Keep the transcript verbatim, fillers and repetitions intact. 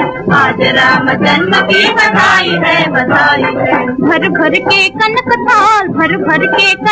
आज राम जन्म की बधाई है, बधाई है। भर भर के कनक थाल, भर भर के